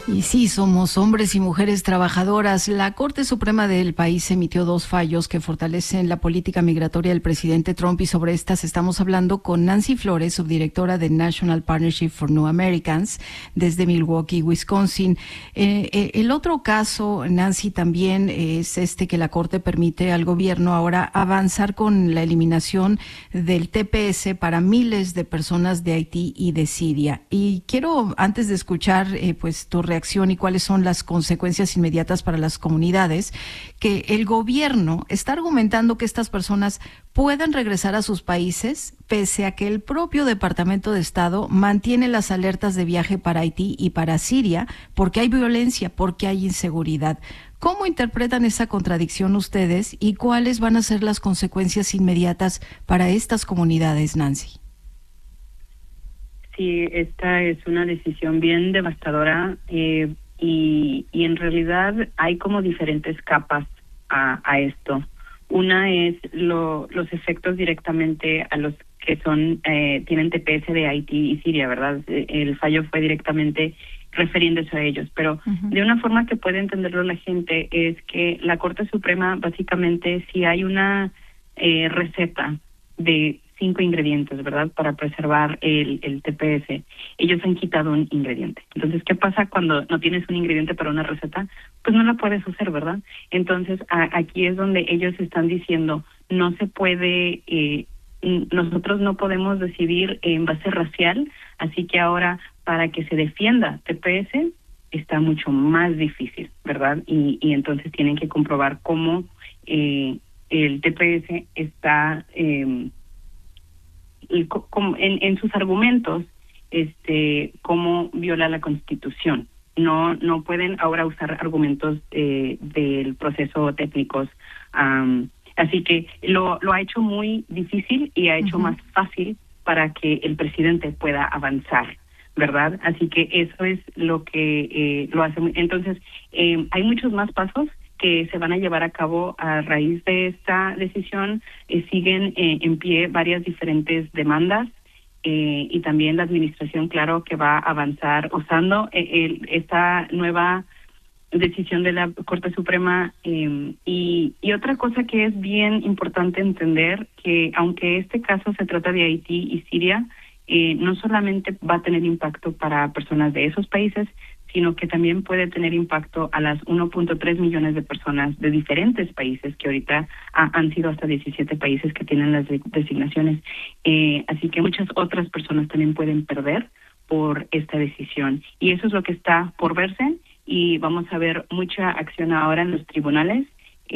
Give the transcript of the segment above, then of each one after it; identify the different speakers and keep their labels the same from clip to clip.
Speaker 1: Y sí, somos hombres y mujeres trabajadoras. La Corte Suprema del país emitió 2 fallos que fortalecen la política migratoria del presidente Trump, y sobre estas estamos hablando con Nancy Flores, subdirectora de National Partnership for New Americans desde Milwaukee, Wisconsin. El otro caso, Nancy, también es que la Corte permite al gobierno ahora avanzar con la eliminación del TPS para miles de personas de Haití y de Siria. Y quiero, antes de escuchar pues tu reacción y cuáles son las consecuencias inmediatas para las comunidades, que el gobierno está argumentando que estas personas puedan regresar a sus países, pese a que el propio Departamento de Estado mantiene las alertas de viaje para Haití y para Siria, porque hay violencia, porque hay inseguridad. ¿Cómo interpretan esa contradicción ustedes y cuáles van a ser las consecuencias inmediatas para estas comunidades, Nancy?
Speaker 2: Sí, esta es una decisión bien devastadora y en realidad hay como diferentes capas a esto. Una es los efectos directamente a los que tienen TPS de Haití y Siria, ¿verdad? El fallo fue directamente refiriéndose a ellos, pero de una forma que puede entenderlo la gente es que la Corte Suprema básicamente, si hay una receta de 5 ingredientes, ¿verdad?, para preservar el TPS, ellos han quitado un ingrediente. Entonces, ¿qué pasa cuando no tienes un ingrediente para una receta? Pues no la puedes hacer, ¿verdad? Entonces, aquí es donde ellos están diciendo, no se puede, nosotros no podemos decidir en base racial, así que ahora, para que se defienda TPS, está mucho más difícil, ¿verdad? Y entonces tienen que comprobar cómo el TPS está en sus argumentos, cómo viola la Constitución. No pueden ahora usar argumentos del proceso técnicos. Así que lo ha hecho muy difícil y ha hecho más fácil para que el presidente pueda avanzar, ¿verdad? Así que eso es lo que lo hace. Entonces, hay muchos más pasos que se van a llevar a cabo a raíz de esta decisión. Siguen en pie varias diferentes demandas y también la administración, claro, que va a avanzar usando esta nueva decisión de la Corte Suprema. Y otra cosa que es bien importante entender, que aunque este caso se trata de Haití y Siria, no solamente va a tener impacto para personas de esos países, sino que también puede tener impacto a las 1.3 millones de personas de diferentes países, que ahorita han sido hasta 17 países que tienen las designaciones. Así que muchas otras personas también pueden perder por esta decisión. Y eso es lo que está por verse, y vamos a ver mucha acción ahora en los tribunales,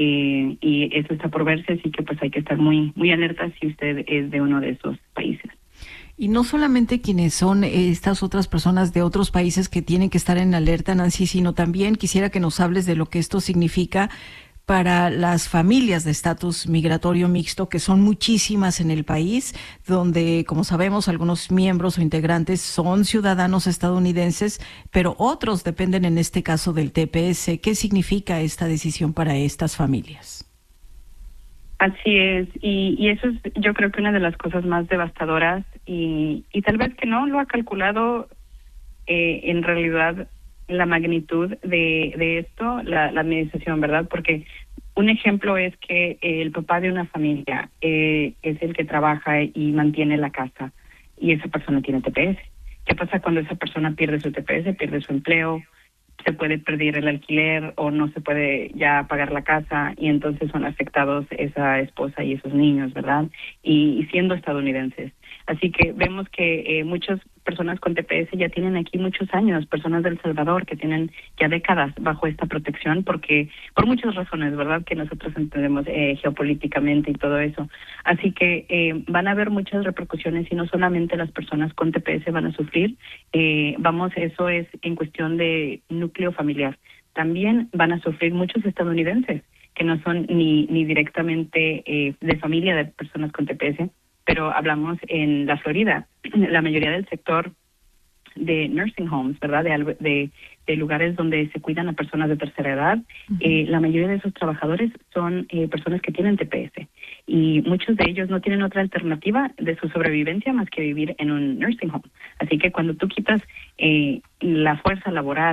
Speaker 2: y eso está por verse, así que pues hay que estar muy, muy alerta si usted es de uno de esos países.
Speaker 1: Y no solamente quienes son estas otras personas de otros países que tienen que estar en alerta, Nancy, sino también quisiera que nos hables de lo que esto significa para las familias de estatus migratorio mixto, que son muchísimas en el país, donde, como sabemos, algunos miembros o integrantes son ciudadanos estadounidenses, pero otros dependen en este caso del TPS. ¿Qué significa esta decisión para estas familias?
Speaker 2: Así es, y eso es, yo creo que una de las cosas más devastadoras, y tal vez que no lo ha calculado en realidad la magnitud de esto, la administración, ¿verdad? Porque un ejemplo es que el papá de una familia es el que trabaja y mantiene la casa, y esa persona tiene TPS. ¿Qué pasa cuando esa persona pierde su TPS, pierde su empleo? Se puede perder el alquiler o no se puede ya pagar la casa, y entonces son afectados esa esposa y esos niños, ¿verdad? Y siendo estadounidenses. Así que vemos que muchas personas con TPS ya tienen aquí muchos años, personas del Salvador que tienen ya décadas bajo esta protección, porque por muchas razones, ¿verdad?, que nosotros entendemos geopolíticamente y todo eso. Así que van a haber muchas repercusiones, y no solamente las personas con TPS van a sufrir. Eso es en cuestión de núcleo familiar. También van a sufrir muchos estadounidenses que no son ni directamente de familia de personas con TPS, pero hablamos en la Florida, la mayoría del sector de nursing homes, ¿verdad?, de lugares donde se cuidan a personas de tercera edad. La mayoría de esos trabajadores son personas que tienen TPS, y muchos de ellos no tienen otra alternativa de su sobrevivencia más que vivir en un nursing home. Así que cuando tú quitas la fuerza laboral